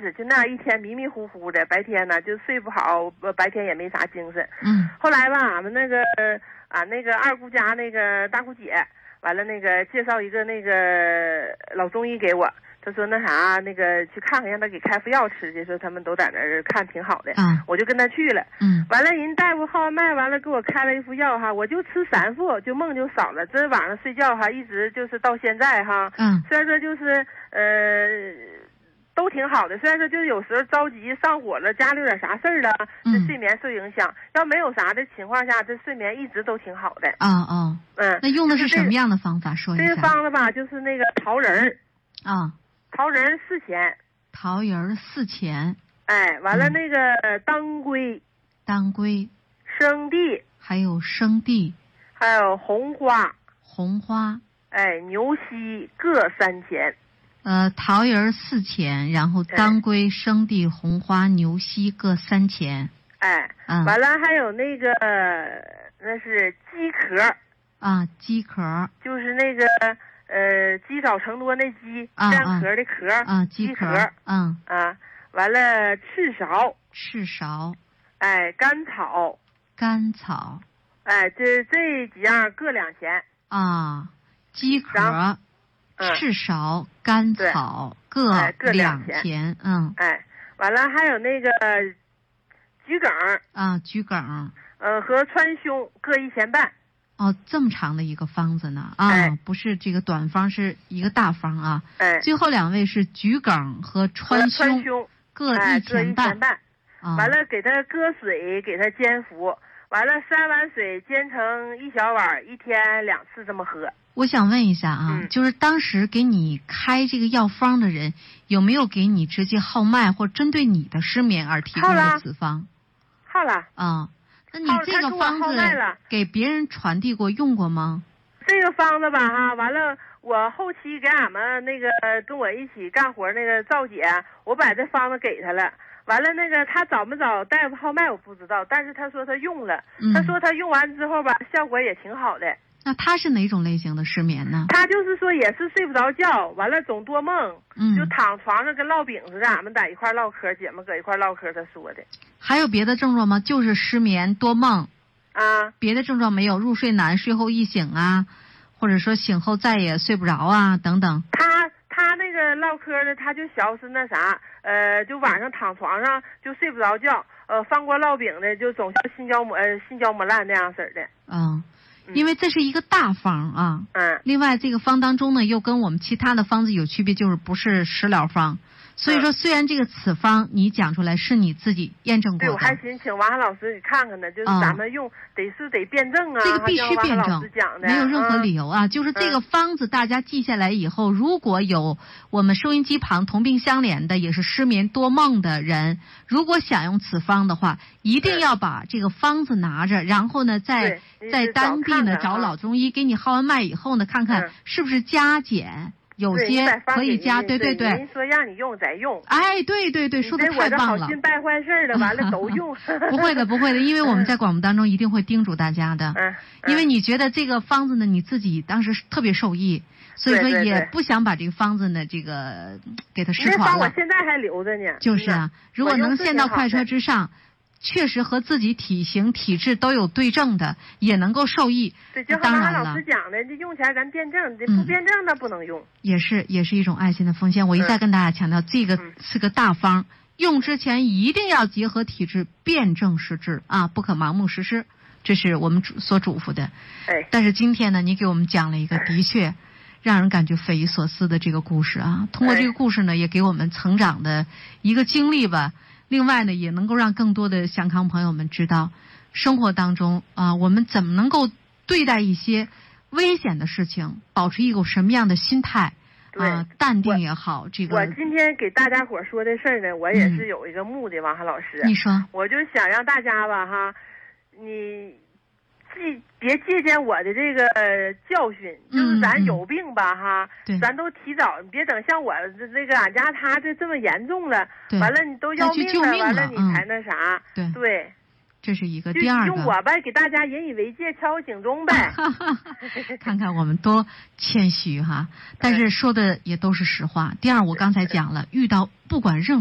直就那样一天迷迷糊糊的，白天呢就睡不好，白天也没啥精神。后来吧，俺们那个二姑家那个大姑姐，完了那个介绍一个那个老中医给我。他说那啥，那个去看看，让他给开副药吃去，说他们都在那儿看挺好的。我就跟他去了。完了人大夫号脉完了给我开了一副药哈，我就吃3副，就梦就少了。这晚上睡觉哈，一直就是到现在哈。虽然说就是都挺好的，虽然说就是有时候着急上火了，家里有点啥事儿了，这睡眠受影响。要没有啥的情况下，这睡眠一直都挺好的。 那用的是什么样的方法？说一下。 这个方子吧，就是那个桃仁儿。桃仁4钱， 桃仁4钱。 完了那个当归，生地， 还有生地， 还有红花，牛膝各3钱。 桃仁4钱，然后当归、生地、红花、牛膝各3钱。 完了还有那个那是鸡壳。 鸡壳就是那个积少成多那鸡，蛋壳的壳。鸡壳。完了赤芍。甘草。这几样各2钱。 鸡壳、赤芍、甘草各2钱。 完了还有那个桔梗。 桔梗。 和川芎各1钱半。 这么长的一个方子呢不是这个短方，是一个大方啊。最后2位是桔梗和川芎各1钱半。 完了给它搁水，给它煎服，完了3碗水煎成1小碗，1天2次这么喝。 我想问一下就是当时给你开这个药方的人有没有给你直接号脉或针对你的失眠而提供的此方？ 号了。 那你这个方子给别人传递过用过吗？ 这个方子吧完了我后期给俺们那个跟我一起干活那个赵姐，我把这方子给她了。完了那个她找没找大夫号脉我不知道，但是她说她用了。她说她用完之后吧效果也挺好的。 那他是哪种类型的失眠呢？ 他就是说也是睡不着觉，完了总多梦，就躺床上跟烙饼似的，俺们在一块唠嗑，姐们搁一块唠嗑，他说的。 还有别的症状吗？就是失眠多梦别的症状没有？入睡难、睡后易醒或者说醒后再也睡不着等等。 他那个唠嗑的，他就小是那啥，就晚上躺床上就睡不着觉，放过烙饼的就总像心焦磨烂那样式的。 因为这是一个大方另外这个方当中呢又跟我们其他的方子有区别，就是不是食疗方。所以说虽然这个此方你讲出来是你自己验证过的。 对，我还寻请王涵老师给看看呢，就是咱们用得辩证这个必须辩证，没有任何理由就是这个方子大家记下来以后，如果有我们收音机旁同病相怜的也是失眠多梦的人，如果想用此方的话，一定要把这个方子拿着，然后呢在当地呢找老中医给你号完脉以后呢，看看是不是加减。有些可以加，对。 您说让你用再用。 对，说的太棒了。 我这好心办坏事了，完了都用。 不会的，因为我们在广播当中一定会叮嘱大家的。因为你觉得这个方子呢，你自己当时特别受益，所以说也不想把这个方子呢，这个给它失传了。 那方我现在还留着呢。 就是如果能献到快车之上。确实和自己体型体质都有对症的，也能够受益。 对，就像老师讲的，这用起来咱辩证，这不辩证那不能用。 也是一种爱心的奉献。我一再跟大家强调，这个是个大方，用之前一定要结合体质，辩证施治不可盲目实施，这是我们所嘱咐的。但是今天呢，你给我们讲了一个的确让人感觉匪夷所思的这个故事通过这个故事呢，也给我们成长的一个经历吧。另外呢，也能够让更多的祥康朋友们知道，生活当中我们怎么能够对待一些危险的事情，保持一种什么样的心态淡定也好。 我今天给大家伙说的事儿呢，我也是有一个目的，王涵老师。 你说。 我就想让大家吧你别借鉴我的这个教训，就是咱有病吧咱都提早，你别等像我这个俺家他这么严重了，完了你都要命了，完了你才那啥。对， 这是一个。第二个用我呗，给大家引以为戒，敲醒钟呗。 看看我们多谦虚但是说的也都是实话。第二，我刚才讲了，遇到不管任何